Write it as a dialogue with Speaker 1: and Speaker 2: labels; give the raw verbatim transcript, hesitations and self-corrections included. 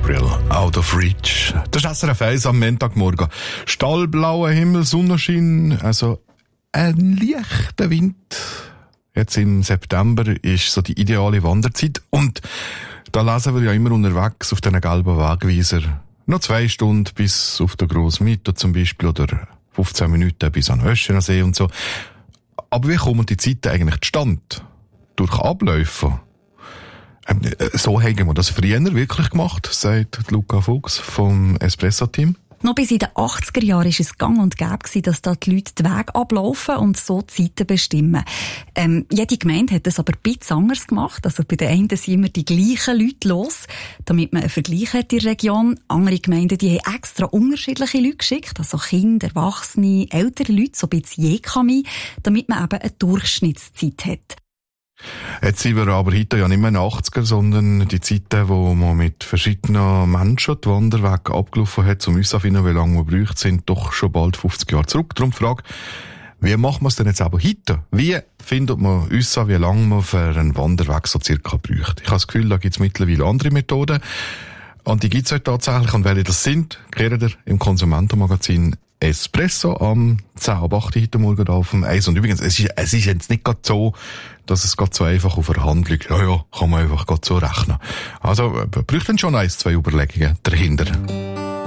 Speaker 1: Gabriel, Out of Reach. Das ist S R F eins am Montagmorgen. Stahlblauer Himmel, Sonnenschein, also ein leichter Wind. Jetzt im September ist so die ideale Wanderzeit. Und da lesen wir ja immer unterwegs auf diesen gelben Wegweiser. Noch zwei Stunden bis auf den Grossmieter zum Beispiel oder fünfzehn Minuten bis an den Öschersee und so. Aber wie kommen die Zeiten eigentlich zustande? Durch Abläufe. Ähm, so haben wir das früher wirklich gemacht, sagt Luca Fuchs vom Espresso-Team.
Speaker 2: Noch bis in den achtziger Jahren war es gang und gäbe, dass da die Leute den Weg ablaufen und so die Zeiten bestimmen. Ähm, jede Gemeinde hat das aber ein bisschen anders gemacht. Also bei den einen sind immer die gleichen Leute los, damit man einen Vergleich hat in der Region. Andere Gemeinden, die haben extra unterschiedliche Leute geschickt, also Kinder, Erwachsene, ältere Leute, so ein bisschen je Kami, damit man eben eine Durchschnittszeit hat.
Speaker 1: Jetzt sind wir aber heute ja nicht mehr in den achtziger, sondern die Zeiten, wo man mit verschiedenen Menschen die Wanderwege abgelaufen hat, um herauszufinden, wie lange wir braucht, sind doch schon bald fünfzig Jahre zurück. Darum die Frage, wie macht man es denn jetzt aber heute? Wie findet man uns an, wie lange man für einen Wanderweg so circa braucht? Ich habe das Gefühl, da gibt es mittlerweile andere Methoden. Und die gibt es heute tatsächlich. Und welche das sind, klärt ihr im Konsumentenmagazin Espresso am zehn ab acht heute Morgen auf dem Eis. Und übrigens, es ist, es ist jetzt nicht gerade so, dass es gerade so einfach auf Verhandlung, ja, ja, kann man einfach gerade so rechnen. Also, braucht dann schon ein, zwei Überlegungen dahinter.